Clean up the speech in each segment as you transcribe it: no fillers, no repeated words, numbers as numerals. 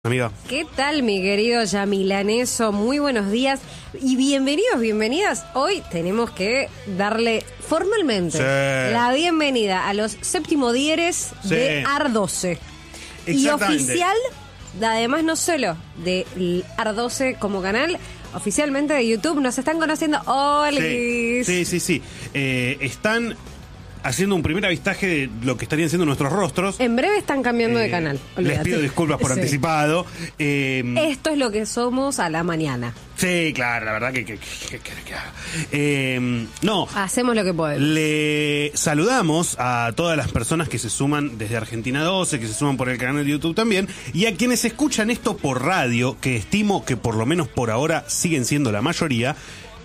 Amiga. ¿Qué tal, mi querido Yamilaneso? Muy buenos días y bienvenidos, bienvenidas. Hoy tenemos que darle formalmente la bienvenida a los séptimo dieres de AR12. Y oficial, además no solo de AR12 como canal, oficialmente de YouTube, nos están conociendo. ¡Hola! Sí. Están haciendo un primer avistaje de lo que estarían siendo nuestros rostros. En breve están cambiando de canal. Olvídate. Les pido disculpas por anticipado. Esto es lo que somos a la mañana. Sí, claro, la verdad que no. Hacemos lo que podemos. Le saludamos a todas las personas que se suman desde Argentina 12, que se suman por el canal de YouTube también, y a quienes escuchan esto por radio, que estimo que por lo menos por ahora siguen siendo la mayoría.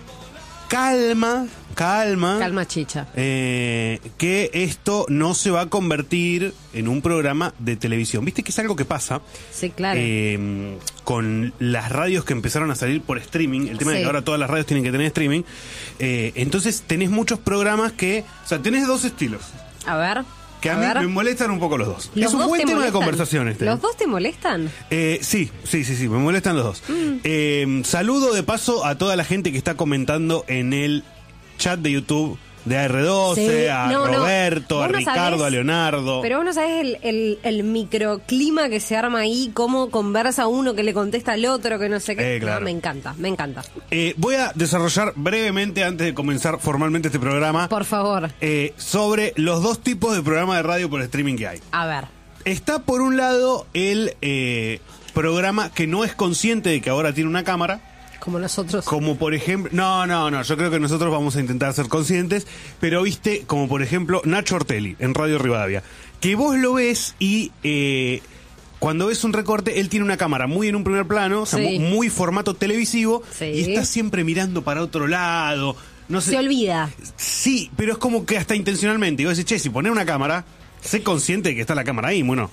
Calma, chicha. Que esto no se va a convertir en un programa de televisión. ¿Viste que es algo que pasa? Sí, claro. Con las radios que empezaron a salir por streaming, el tema de que ahora todas las radios tienen que tener streaming. Entonces tenés muchos programas que... O sea, tenés dos estilos. A ver. Que a mí me molestan un poco los dos. Es un buen tema de conversación este. ¿Los dos te molestan? Sí, me molestan los dos. Saludo de paso a toda la gente que está comentando en el chat de YouTube de AR12, a Roberto, a Ricardo, a Leonardo. Pero vos no sabés el microclima que se arma ahí, cómo conversa uno que le contesta al otro, que no sé qué. Claro. No, me encanta. Voy a desarrollar brevemente, antes de comenzar formalmente este programa, por favor, sobre los dos tipos de programa de radio por streaming que hay. A ver. Está por un lado el programa que no es consciente de que ahora tiene una cámara. Como nosotros. Como por ejemplo... No, yo creo que nosotros vamos a intentar ser conscientes, pero viste, como por ejemplo Nacho Ortelli en Radio Rivadavia, que vos lo ves y cuando ves un recorte, él tiene una cámara muy en un primer plano, o sea, muy formato televisivo, y está siempre mirando para otro lado. No sé. Se olvida. Sí, pero es como que hasta intencionalmente. Y vos decís, che, si ponés una cámara, sé consciente de que está la cámara ahí, bueno.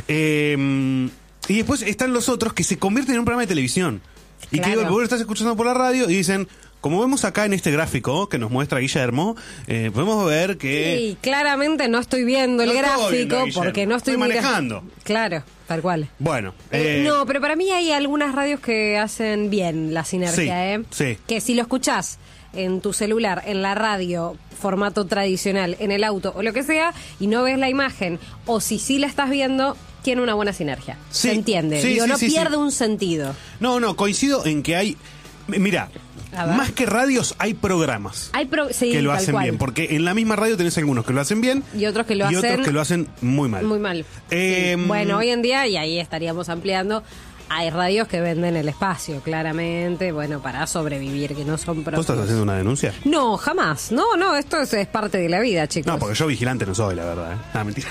Y después están los otros que se convierten en un programa de televisión. Y que vos lo estás escuchando por la radio y dicen, como vemos acá en este gráfico que nos muestra Guillermo, podemos ver que... Sí, claramente no estoy viendo el gráfico porque no estoy manejando. Claro, tal cual. Bueno. No, pero para mí hay algunas radios que hacen bien la sinergia, Sí. Que si lo escuchás en tu celular, en la radio, formato tradicional, en el auto o lo que sea, y no ves la imagen, o si sí la estás viendo... tiene una buena sinergia. Sí, ¿se entiende? No pierde un sentido. No, coincido en que hay... Mira, más que radios hay programas que lo hacen bien. Porque en la misma radio tenés algunos que lo hacen bien y otros que lo hacen muy mal. Muy mal. Bueno, hoy en día, y ahí estaríamos ampliando, hay radios que venden el espacio, claramente, bueno, para sobrevivir, que no son propios. ¿Vos estás haciendo una denuncia? No, jamás. No, esto es parte de la vida, chicos. No, porque yo vigilante no soy, la verdad. Mentira.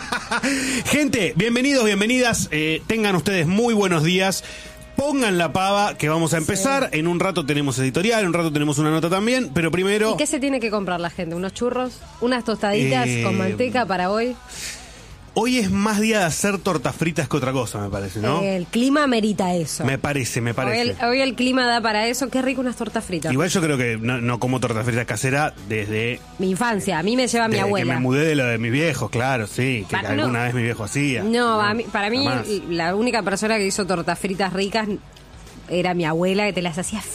Gente, bienvenidos, bienvenidas. Tengan ustedes muy buenos días. Pongan la pava, que vamos a empezar. En un rato tenemos editorial, en un rato tenemos una nota también, pero primero... ¿Y qué se tiene que comprar la gente? ¿Unos churros? ¿Unas tostaditas con manteca para hoy? Hoy es más día de hacer tortas fritas que otra cosa, me parece, ¿no? El clima amerita eso. Me parece. Hoy el clima da para eso. Qué rico unas tortas fritas. Igual yo creo que no como tortas fritas caseras desde... mi infancia. A mí me lleva mi abuela. Que me mudé de lo de mis viejos, claro, sí. Que alguna vez mi viejo hacía. No, para mí la única persona que hizo tortas fritas ricas era mi abuela, que te las hacía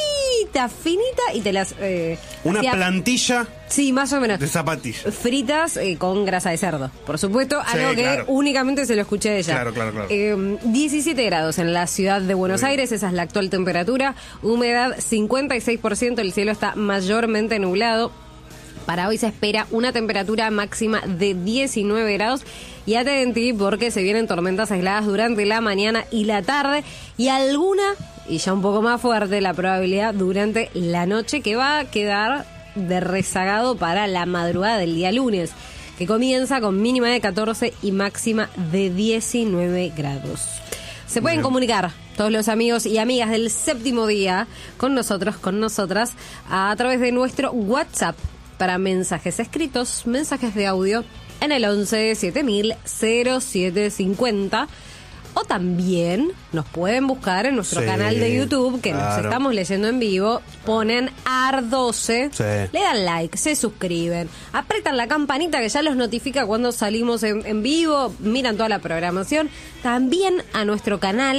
finita y te las... una plantilla... Sí, más o menos. De zapatillas. Fritas con grasa de cerdo, por supuesto, algo que únicamente se lo escuché de ella. Claro. 17 grados en la ciudad de Buenos Aires, esa es la actual temperatura. Humedad 56%, el cielo está mayormente nublado. Para hoy se espera una temperatura máxima de 19 grados. Y atenti porque se vienen tormentas aisladas durante la mañana y la tarde. Y alguna, y ya un poco más fuerte, la probabilidad durante la noche, que va a quedar de rezagado para la madrugada del día lunes, que comienza con mínima de 14 y máxima de 19 grados. Se pueden comunicar todos los amigos y amigas del séptimo día con nosotros, con nosotras, a través de nuestro WhatsApp para mensajes escritos, mensajes de audio en el 11 7000 0750, O también nos pueden buscar en nuestro canal de YouTube, que nos estamos leyendo en vivo, ponen AR12, le dan like, se suscriben, apretan la campanita que ya los notifica cuando salimos en vivo, miran toda la programación. También a nuestro canal